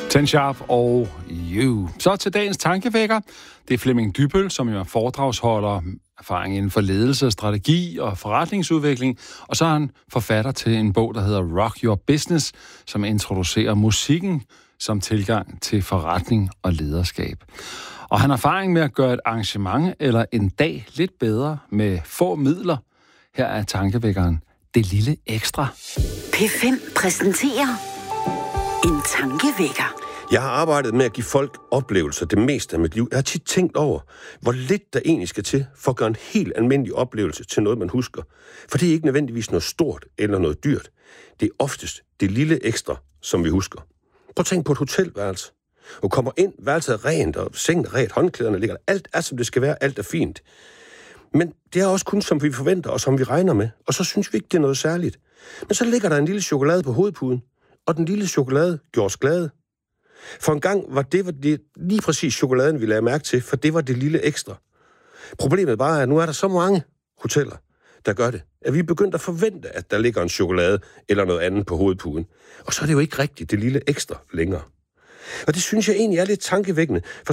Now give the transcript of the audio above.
Ten Sharp og You. Så til dagens tankevækker. Det er Flemming Dybbøl, som er foredragsholder, erfaring inden for ledelse, strategi og forretningsudvikling. Og så er han forfatter til en bog, der hedder Rock Your Business, som introducerer musikken som tilgang til forretning og lederskab. Og han har erfaring med at gøre et arrangement eller en dag lidt bedre med få midler. Her er tankevækkeren Det Lille Ekstra. P5 præsenterer en tankevækker. Jeg har arbejdet med at give folk oplevelser det meste af mit liv. Jeg har tit tænkt over, hvor lidt der egentlig skal til for at gøre en helt almindelig oplevelse til noget, man husker. For det er ikke nødvendigvis noget stort eller noget dyrt. Det er oftest det lille ekstra, som vi husker. Prøv at tænke på et hotelværelse. Du kommer ind, værelset er rent, og sengen er rent, håndklæderne ligger der. Alt er, som det skal være, alt er fint. Men det er også kun, som vi forventer, og som vi regner med. Og så synes vi ikke, det er noget særligt. Men så ligger der en lille chokolade på hovedpuden, og den lille chokolade gjorde os glade. For en gang var det lige præcis chokoladen, vi lagde mærke til, for det var det lille ekstra. Problemet bare er, at nu er der så mange hoteller, der gør det, at vi er begyndt at forvente, at der ligger en chokolade eller noget andet på hovedpuden. Og så er det jo ikke rigtigt det lille ekstra længere. Og det synes jeg egentlig er lidt tankevækkende, for